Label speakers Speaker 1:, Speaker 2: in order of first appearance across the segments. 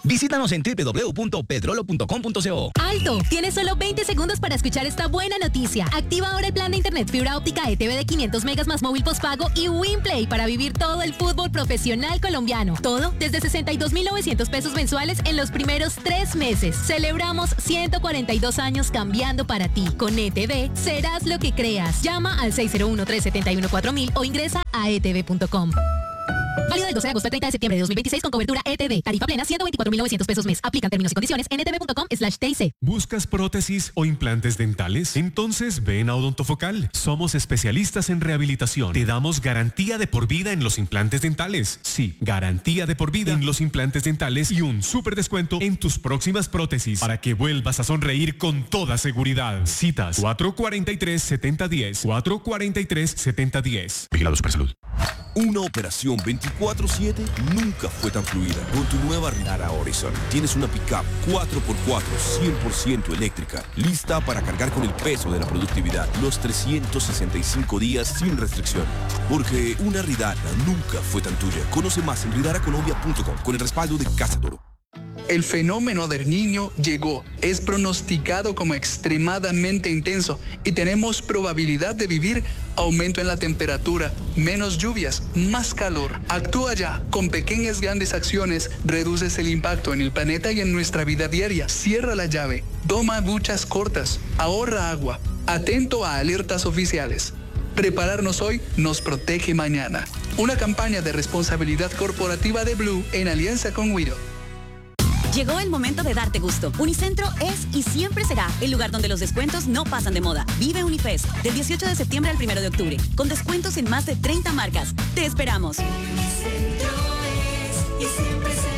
Speaker 1: Visítanos en www.petrolo.com.co.
Speaker 2: ¡Alto! Tienes solo 20 segundos para escuchar esta buena noticia. Activa ahora el plan de internet fibra óptica ETV de 500 megas más móvil postpago y WinPlay para vivir todo el fútbol profesional colombiano. Todo desde 62.900 pesos mensuales en los primeros 3 meses. Celebramos 142 años cambiando para ti. Con ETV serás lo que creas. Llama al 601-371-4000 o ingresa a etv.com. Válido del 12 de agosto al 30 de septiembre de 2026 con cobertura ETV. Tarifa plena 124.900 pesos mes. Aplican términos y condiciones en etv.com/TIC.
Speaker 3: ¿Buscas prótesis o implantes dentales? Entonces ven a Odontofocal. Somos especialistas en rehabilitación. Te damos garantía de por vida en los implantes dentales. Sí, garantía de por vida en los implantes dentales y un súper descuento en tus próximas prótesis para que vuelvas a sonreír con toda seguridad. Citas 443-7010. 443-7010.
Speaker 4: Vigilado Supersalud. Una operación 24/7 nunca fue tan fluida. Con tu nueva Ridara Horizon tienes una pickup 4x4 100% eléctrica, lista para cargar con el peso de la productividad los 365 días sin restricción. Porque una Ridara nunca fue tan tuya. Conoce más en ridaracolombia.com con el respaldo de Casa Toro.
Speaker 5: El fenómeno del Niño llegó, es pronosticado como extremadamente intenso y tenemos probabilidad de vivir aumento en la temperatura, menos lluvias, más calor. Actúa ya, con pequeñas grandes acciones reduces el impacto en el planeta y en nuestra vida diaria. Cierra la llave, toma duchas cortas, ahorra agua, atento a alertas oficiales. Prepararnos hoy nos protege mañana. Una campaña de responsabilidad corporativa de Blue en alianza con Wido.
Speaker 6: Llegó el momento de darte gusto. Unicentro es y siempre será el lugar donde los descuentos no pasan de moda. Vive Unifest del 18 de septiembre al 1 de octubre, con descuentos en más de 30 marcas. ¡Te esperamos!
Speaker 7: Unicentro es y siempre será.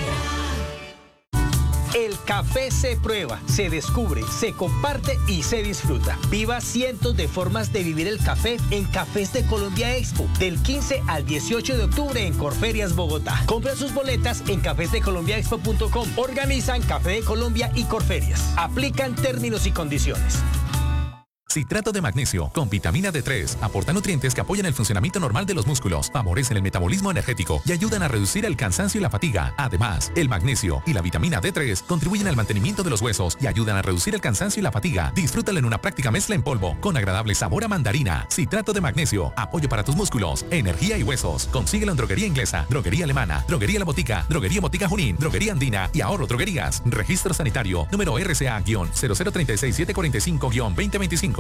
Speaker 8: El café se prueba, se descubre, se comparte y se disfruta. Viva cientos de formas de vivir el café en Cafés de Colombia Expo, del 15 al 18 de octubre en Corferias, Bogotá. Compra sus boletas en cafesdecolombiaexpo.com. Organizan Café de Colombia y Corferias. Aplican términos y condiciones.
Speaker 9: Citrato de magnesio con vitamina D3 aporta nutrientes que apoyan el funcionamiento normal de los músculos, favorecen el metabolismo energético y ayudan a reducir el cansancio y la fatiga. Además, el magnesio y la vitamina D3 contribuyen al mantenimiento de los huesos y ayudan a reducir el cansancio y la fatiga. Disfrútalo en una práctica mezcla en polvo con agradable sabor a mandarina. Citrato de magnesio, apoyo para tus músculos, energía y huesos. Consíguelo en Droguería Inglesa, Droguería Alemana, Droguería La Botica, Droguería Botica Junín, Droguería Andina y Ahorro Droguerías. Registro sanitario número RCA-0036745-2025.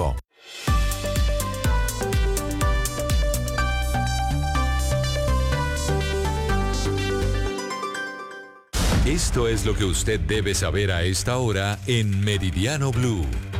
Speaker 10: Esto es lo que usted debe saber a esta hora en Meridiano Blue.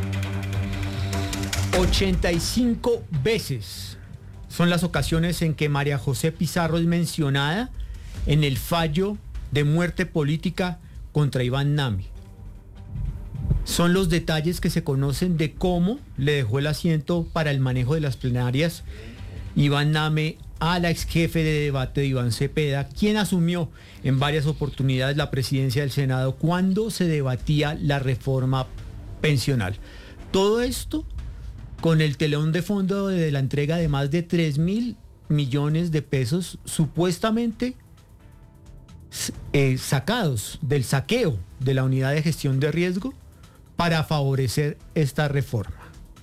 Speaker 11: 85 veces son las ocasiones en que María José Pizarro es mencionada en el fallo de muerte política contra Iván Name. Son los detalles que se conocen de cómo le dejó el asiento para el manejo de las plenarias Iván Name a la ex jefe de debate de Iván Cepeda, quien asumió en varias oportunidades la presidencia del Senado cuando se debatía la reforma pensional. Todo esto con el telón de fondo de la entrega de más de 3.000 millones de pesos supuestamente sacados del saqueo de la unidad de gestión de riesgo para favorecer esta reforma.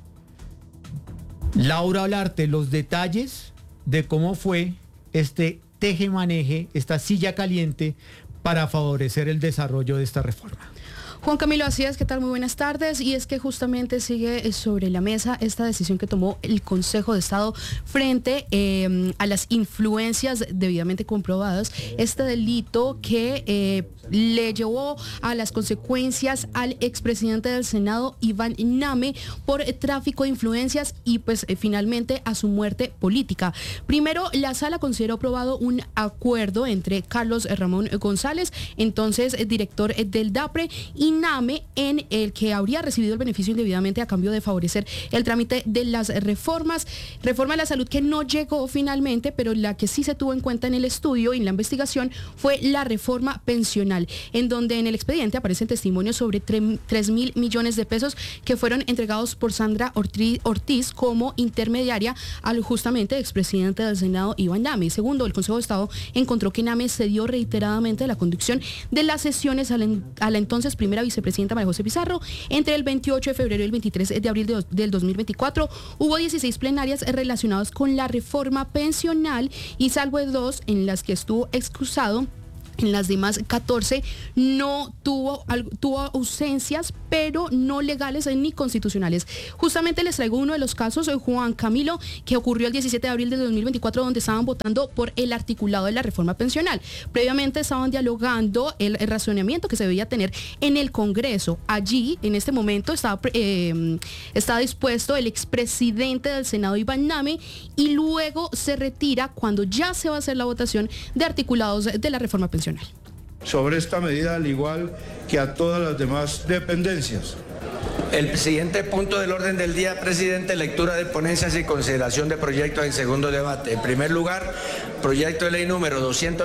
Speaker 11: Laura Olarte, los detalles de cómo fue este teje-maneje, esta silla caliente para favorecer el desarrollo de esta reforma.
Speaker 12: Juan Camilo, así es, ¿qué tal? Muy buenas tardes. Y es que justamente sigue sobre la mesa esta decisión que tomó el Consejo de Estado frente a las influencias debidamente comprobadas. Este delito que le llevó a las consecuencias al expresidente del Senado, Iván Name, por tráfico de influencias y pues finalmente a su muerte política. Primero, la sala consideró aprobado un acuerdo entre Carlos Ramón González, entonces director del DAPRE, y NAME, en el que habría recibido el beneficio indebidamente a cambio de favorecer el trámite de las reformas. Reforma a la salud que no llegó finalmente, pero la que sí se tuvo en cuenta en el estudio y en la investigación fue la reforma pensional, en donde en el expediente aparecen testimonios sobre 3.000 millones de pesos que fueron entregados por Sandra Ortiz como intermediaria al justamente expresidente del Senado, Iván Name. Segundo, el Consejo de Estado encontró que Name cedió reiteradamente la conducción de las sesiones a la entonces primera vicepresidenta María José Pizarro. Entre el 28 de febrero y el 23 de abril del 2024 hubo 16 plenarias relacionadas con la reforma pensional y salvo 2 en las que estuvo excusado. En las demás 14 no tuvo ausencias, pero no legales ni constitucionales. Justamente les traigo uno de los casos, Juan Camilo, que ocurrió el 17 de abril de 2024, donde estaban votando por el articulado de la reforma pensional. Previamente estaban dialogando el razonamiento que se debía tener en el Congreso. Allí, en este momento, estaba dispuesto el expresidente del Senado, Iván Name, y luego se retira cuando ya se va a hacer la votación de articulados de la reforma pensional.
Speaker 13: Sobre esta medida, al igual que a todas las demás dependencias.
Speaker 14: El siguiente punto del orden del día, presidente, lectura de ponencias y consideración de proyectos en segundo debate. En primer lugar, proyecto de ley número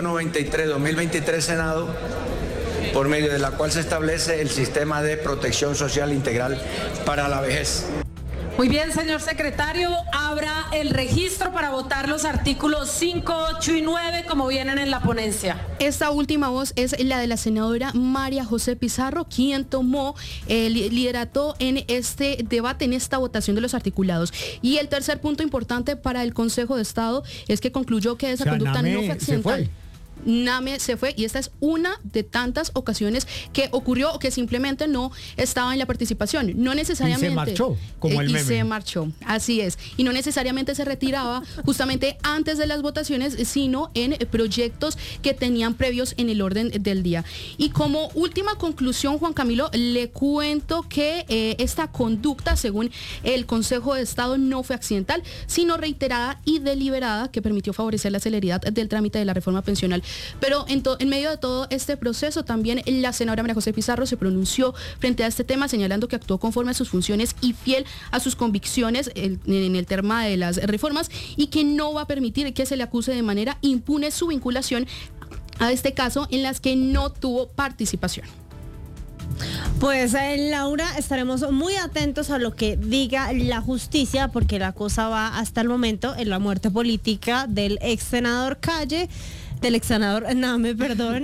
Speaker 14: 293/2023, Senado, por medio de la cual se establece el sistema de protección social integral para la vejez.
Speaker 15: Muy bien, señor secretario, abra el registro para votar los artículos 5, 8 y 9 como vienen en la ponencia.
Speaker 12: Esta última voz es la de la senadora María José Pizarro, quien tomó el liderato en este debate, en esta votación de los articulados. Y el tercer punto importante para el Consejo de Estado es que concluyó que esa conducta no fue accidental. Name se fue y esta es una de tantas ocasiones que ocurrió o que simplemente no estaba en la participación. No necesariamente.
Speaker 11: Y se marchó, como el meme.
Speaker 12: Y se marchó, así es. Y no necesariamente se retiraba justamente antes de las votaciones, sino en proyectos que tenían previos en el orden del día. Y como última conclusión, Juan Camilo, le cuento que esta conducta, según el Consejo de Estado, no fue accidental, sino reiterada y deliberada, que permitió favorecer la celeridad del trámite de la reforma pensional. Pero en medio de todo este proceso, también la senadora María José Pizarro se pronunció frente a este tema, señalando que actuó conforme a sus funciones y fiel a sus convicciones en el tema de las reformas y que no va a permitir que se le acuse de manera impune su vinculación a este caso en las que no tuvo participación.
Speaker 16: Pues Laura, estaremos muy atentos a lo que diga la justicia, porque la cosa va hasta el momento en la muerte política del ex senador Name,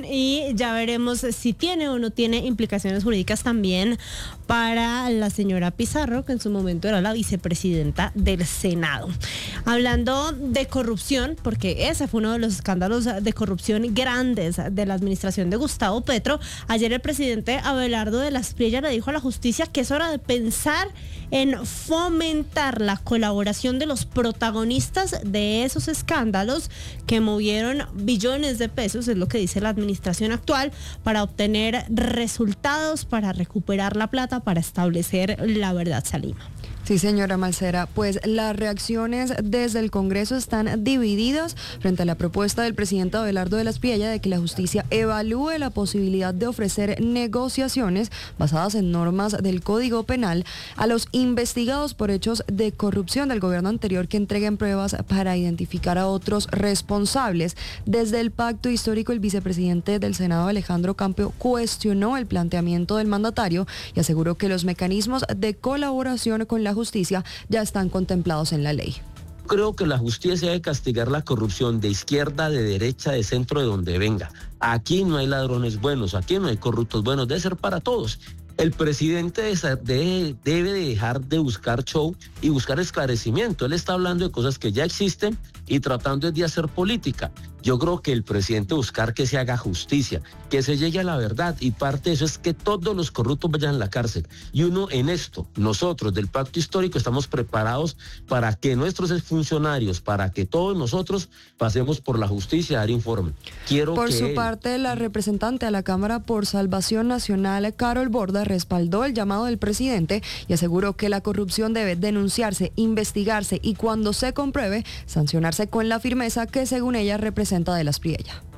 Speaker 16: y ya veremos si tiene o no tiene implicaciones jurídicas también para la señora Pizarro, que en su momento era la vicepresidenta del Senado. Hablando de corrupción, porque ese fue uno de los escándalos de corrupción grandes de la administración de Gustavo Petro, ayer el presidente Abelardo de la Espriella le dijo a la justicia que es hora de pensar en fomentar la colaboración de los protagonistas de esos escándalos que movieron billones de pesos, es lo que dice la administración actual, para obtener resultados, para recuperar la plata, para establecer la verdad, Salima.
Speaker 17: Sí, señora Malcera, pues las reacciones desde el Congreso están divididas frente a la propuesta del presidente Abelardo de la Espriella de que la justicia evalúe la posibilidad de ofrecer negociaciones basadas en normas del Código Penal a los investigados por hechos de corrupción del gobierno anterior que entreguen pruebas para identificar a otros responsables. Desde el pacto histórico, el vicepresidente del Senado, Alejandro Campeo, cuestionó el planteamiento del mandatario y aseguró que los mecanismos de colaboración con la justicia ya están contemplados en la ley.
Speaker 18: Creo que la justicia debe castigar la corrupción de izquierda, de derecha, de centro, de donde venga. Aquí no hay ladrones buenos, aquí no hay corruptos buenos, debe ser para todos. El presidente debe dejar de buscar show y buscar esclarecimiento. Él está hablando de cosas que ya existen y tratando de hacer política. Yo creo que el presidente buscar que se haga justicia, que se llegue a la verdad, y parte de eso es que todos los corruptos vayan a la cárcel. Y uno en esto, nosotros del pacto histórico estamos preparados para que nuestros funcionarios, para que todos nosotros pasemos por la justicia a dar informe.
Speaker 17: Por su parte, la representante a la Cámara por Salvación Nacional, Carol Borda, respaldó el llamado del presidente y aseguró que la corrupción debe denunciarse, investigarse y cuando se compruebe, sancionarse con la firmeza que según ella representa de la Espriella.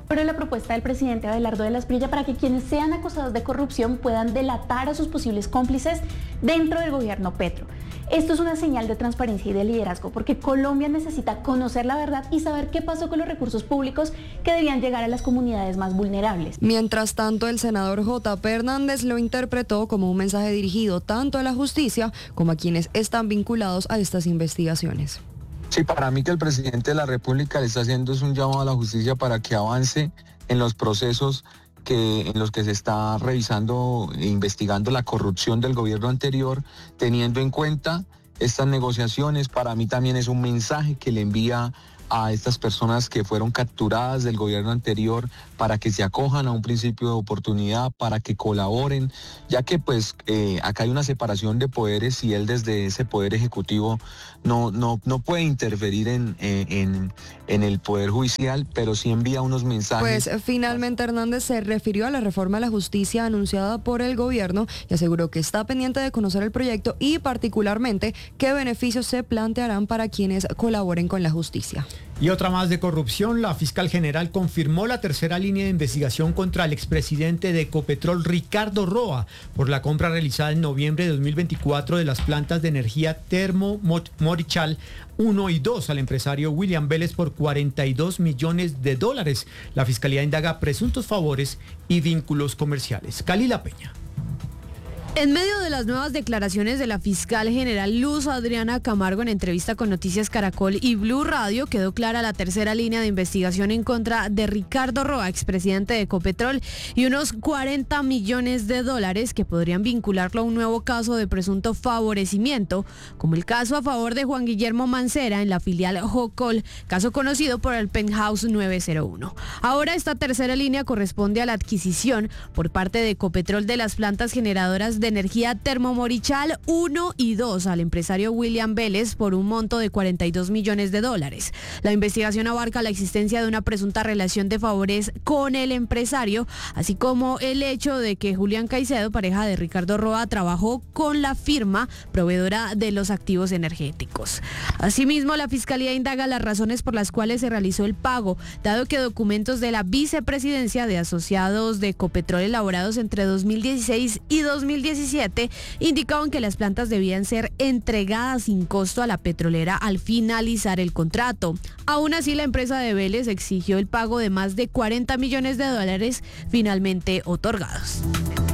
Speaker 19: Pero la propuesta del presidente Abelardo de la Espriella para que quienes sean acusados de corrupción puedan delatar a sus posibles cómplices dentro del gobierno Petro. Esto es una señal de transparencia y de liderazgo, porque Colombia necesita conocer la verdad y saber qué pasó con los recursos públicos que debían llegar a las comunidades más vulnerables.
Speaker 17: Mientras tanto, el senador J.P. Hernández lo interpretó como un mensaje dirigido tanto a la justicia como a quienes están vinculados a estas investigaciones.
Speaker 20: Sí, para mí que el presidente de la República le está haciendo es un llamado a la justicia para que avance en los procesos en los que se está revisando e investigando la corrupción del gobierno anterior, teniendo en cuenta estas negociaciones. Para mí también es un mensaje que le envía a estas personas que fueron capturadas del gobierno anterior para que se acojan a un principio de oportunidad, para que colaboren, ya que pues acá hay una separación de poderes y él desde ese poder ejecutivo no puede interferir en el poder judicial, pero sí envía unos mensajes.
Speaker 17: Pues finalmente Hernández se refirió a la reforma a la justicia anunciada por el gobierno y aseguró que está pendiente de conocer el proyecto y particularmente qué beneficios se plantearán para quienes colaboren con la justicia.
Speaker 11: Y otra más de corrupción, la fiscal general confirmó la tercera línea de investigación contra el expresidente de Ecopetrol, Ricardo Roa, por la compra realizada en noviembre de 2024 de las plantas de energía Termo Morichal 1 y 2 al empresario William Vélez por $42 millones. La fiscalía indaga presuntos favores y vínculos comerciales. Kalila Peña.
Speaker 21: En medio de las nuevas declaraciones de la fiscal general Luz Adriana Camargo en entrevista con Noticias Caracol y Blue Radio, quedó clara la tercera línea de investigación en contra de Ricardo Roa, expresidente de Ecopetrol, y unos $40 millones que podrían vincularlo a un nuevo caso de presunto favorecimiento, como el caso a favor de Juan Guillermo Mancera en la filial Jocol, caso conocido por el Penthouse 901. Ahora esta tercera línea corresponde a la adquisición por parte de Ecopetrol de las plantas generadoras de energía Termo Morichal 1 y 2 al empresario William Vélez por un monto de $42 millones. La investigación abarca la existencia de una presunta relación de favores con el empresario, así como el hecho de que Julián Caicedo, pareja de Ricardo Roa, trabajó con la firma proveedora de los activos energéticos. Asimismo, la fiscalía indaga las razones por las cuales se realizó el pago, dado que documentos de la vicepresidencia de asociados de Ecopetrol elaborados entre 2016 y 2017 indicaban que las plantas debían ser entregadas sin costo a la petrolera al finalizar el contrato. Aún así, la empresa de Vélez exigió el pago de más de $40 millones finalmente otorgados.